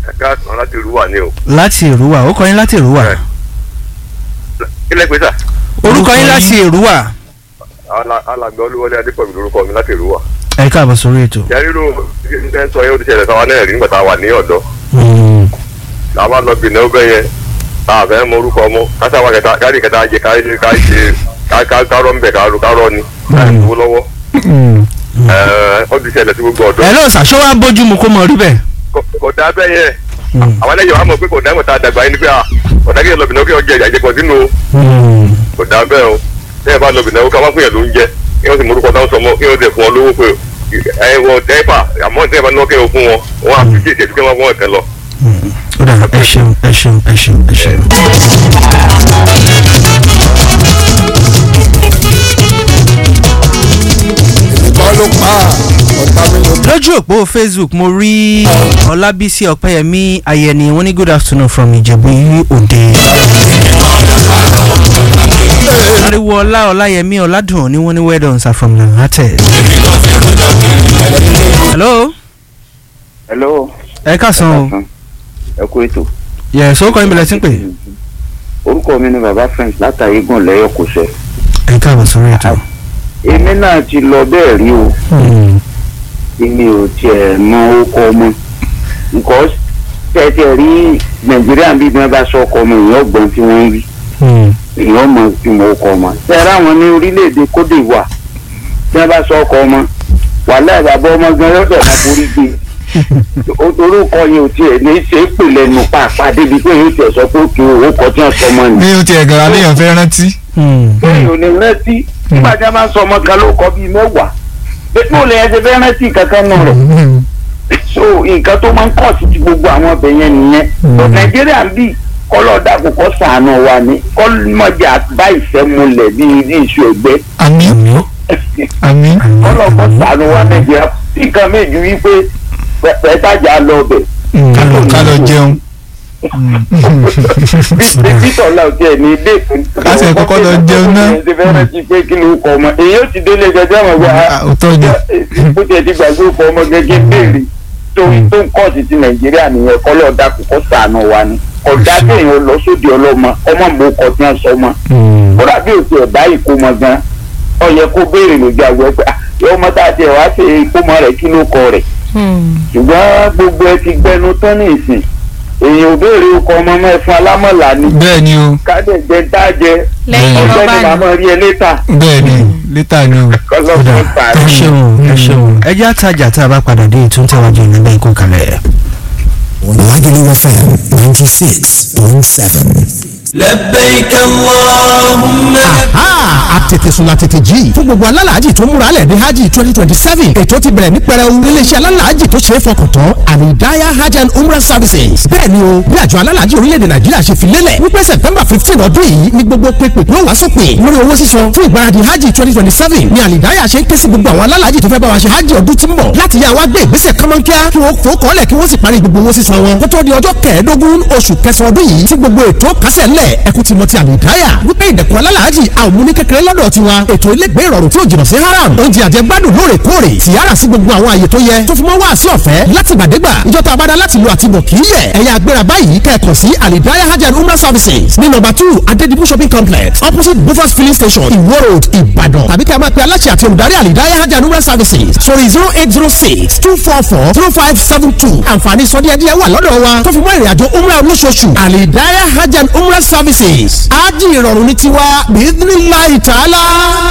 ẹ̀ka kan láti Èrúwà ni o. láti Èrúwà ó kọ́ yín láti Èrúwà. kí lẹ pè sà. orúkọ yín láti Èrúwà. alàgbà Olúwọlé Adépọ̀jù lórúkọ mi láti Èrúwà. ẹ káàbọ̀ sórí ètò. yàrá ẹ sọ yẹn ó ti ṣẹlẹ̀ sáwa náà rí nígbà tá a wà ní ọ̀dọ́. làwa lọ bìnnà ó bẹ́ yẹn tá a fẹ́ mọ orúkọ ọmọ kásáwá kẹta káàdì kẹta jẹ kárọ̀ ń bẹ̀ kárọ̀ ni káàdì tó lọ́wọ́. ó ti ṣẹlẹ̀ sí gbogbo ọ̀dọ́. ẹ lọ́ọ̀ sàṣọ wa bójú mu kó mọ rí bẹ́ẹ̀. kò dá bẹ́ẹ̀ yẹn àwọn ẹlẹ́yìn wa mọ̀ pé kò dá ìmọ̀ta àdàgbà yín ni pé ọ̀dà kí ẹ lọ bìnnà ó kí ọjọ́ ìjà kọ̀ sínú kò dá bẹ́ẹ̀ o tẹ́yẹ̀ bá lọ bìnnà ó ká wá fún yẹn ló ń jẹ kí wọ́n sì mú orúkọ táwọn sọmọ kí wọ́n sì fún wọn lówó pé ẹ̀wọ̀n tẹ́pà àmọ́ tẹ́yẹ̀ bá ní wọ́n kẹ́ fún wọn wọ́n á fi kí èsì ẹ̀dúkẹ́ wọn fún ọ̀tẹ̀ lọ. ẹ ṣeun. lójú òpó Facebook mo rí Ọlábísí Ọpẹ́yẹmí Ayẹni wọ́n ní good afternoon from Ìjẹ̀bú Òde. ariwo Ọláyẹmí Ọládùn ni wọ́n ní well done sir from Lancaster. hello. ẹ káàsán o. ẹ kú ètò. yes ó kọ́ ìbílẹ̀ tí ń pè. orúkọ mi ni baba French látàrí gùn lẹ́yọ̀ kò sẹ́. ẹ káàbọ̀ sórí ètò. èmi náà ti lọ bẹ́ẹ̀ rí o. èmi ò tiẹ̀ mọ orúkọ ọmọ nǹkan tẹ́tẹ́ rí Nàìjíríà bí wọ́n bá sọ ọkọ ọmọ èèyàn gbọ́n tí wọ́n ń rí èèyàn mọ tí mo kọ ọmọ tẹ́ra wọn ní orílẹ̀-èdè Côte d'Ivoire tí wọ́n bá sọ ọkọ ọmọ wàhálà ìbàbọ̀ ọmọ gan lọ́dọ̀ máa forí gbé orúkọ yẹn ò tiẹ̀ ní ṣe é pè lẹ́nu pàápàá débi pé yóò tiẹ̀ sọ pé ó kí owó kọ tí wọ́n sọ ọmọ ni. ní o tiẹ̀ gara léèyàn fẹ́ rántí. bẹ́ẹ̀ ò ní rántí nígbà tí a máa ń sọ ọmọ kan ló kọ bíi mẹ́wàá pé ó lè ẹsẹ̀ fẹ́ rántí kankan nù rẹ̀ so nǹkan tó máa ń kọ̀ sí ti gbogbo àwọn ọbẹ̀ yẹn nìyẹn tó Nàìjíríà ń bì kọ́lọ́ dàgbò kọ́ sàánú wa ni kọ́lọ́mọjà bá ìfẹ́ múlẹ̀ bíi iṣu ẹgbẹ́. àmín. kọ́lọ́ kọ́ sàánú wa Nàìjíríà tí nǹkan méjì wípé pẹ̀ẹ́tàjà lọ bẹ̀. ká lọ jẹun. bísọ̀ la ò tiẹ̀ ní ilé ìfún. kásẹ̀ kọ́kọ́ lọ jẹun náà. ṣe fẹ́ràn ti pé kí ni ó kọ ọmọ èyí ó ti délé gẹ́gẹ́ ọmọ gbà á. òótọ́ ni. ó tiẹ̀ ti gbàgbé ó kọ ọmọ gẹ́gẹ́ béèrè tó ń kọ́ sí ti Nàìjíríà nìyẹn kọ́lọ́ dàkú kọ́ sàánú wa ni ọ̀dà kéèyàn lọ sóde ọlọ́mọ ọmọ mọ ọkọ̀ tí wọ́n sọ mọ́ kódà bí òtí ẹ̀ bá ìkómọ gan ó yẹ kó béèrè lójú àgbẹ̀ pé ọmọ tá a ti ẹ̀ wá ṣe ìkómọ rẹ̀ kí ló kọ rẹ̀ ṣùgbọ́n gbogbo ẹ ti gbẹnu tán ní ìsìn èèyàn ò béèrè ọkọ̀ ọmọ mọ́ ẹ̀fọn alámọ̀lá ni bẹ́ẹ̀ ni o káde jẹ dájẹ ọgbẹ́ni màmá rí ẹ létà bẹ́ẹ̀ ni létà ni o. ẹ ṣeun ẹ jẹ́ àtajà tá a bá padà dé ìtúntẹ̀wájú ìlú ikú kalẹ̀. Lagelu FM 96.7. لبيك اللهم. àtètè sùn la tètè jí fún gbogbo alálàájì tó múra lẹ̀ ní hajj 2027 ètò ti bẹ̀rẹ̀ ní pẹrẹu iléeṣẹ́ alálàájì tó ṣe é fọkàn tán Al-Hidayah Hajj and Umrah Services bẹ́ẹ̀ ni o bí àjọ alálàájì orílẹ̀-èdè Nàìjíríà ṣe fi lélẹ̀ wípé September 15 ọdún yìí ni gbogbo pépè ló wá sópin lórí owó sísan fún ìgbáradì hajj 2027 ni Al-Hidayah ṣe ń ké sí gbogbo àwọn alálàájì tó fẹ́ bá wa ṣe hajj ọdún tí ń bọ̀ láti yá wa gbé ìgbésẹ̀ kọ́mọ́nkíá kí wọ́n fò kọ́lẹ̀ kí wọ́n sì parí gbogbo owó sísan wọn kó tó di ọjọ́ kẹẹ̀ẹ́dógún oṣù kẹsàn-án ọdún yìí tí gbogbo ètò kásẹ̀ ńlẹ̀ ẹkú ti mọ ti Al-Hidayah wípé ìdẹ̀kùn alálàájì àwọn múni kékeré lọ́dọ̀ tiwa ètò ilégbèé ìrọ̀rùn tí ó jìnnà sí haram oúnjẹ àjẹgbádùn lóòrèkóòrè tìyára sí gbogbo àwọn àyè tó yẹ tó fi mọ́ wá sí ọ̀fẹ́ láti gbàdégbà ìjọta abada láti lo àtibọ̀ kì í yẹ ẹ̀yà agbéra báyìí kẹ́ẹ̀kan sí Al-Hidayah Hajj and Umrah Services ní number 2 Adedibu shopping complex opposite Bufas filling station Iwo Road Ìbàdàn tàbí kí a máa pe aláṣẹ àti olùdarí Al-Hidayah Hajj and Umrah Services sórí 0806 244 0572 àǹfààní sọdíẹ̀díẹ̀ wà lọ́dọ̀ wa tó fi mọ́ ìrìnàjò umrah olóṣooṣù Al-Hidayah Hajj and Umrah Services ájì ìrọ̀rùn ní tiwa bíi ní láì tààlà.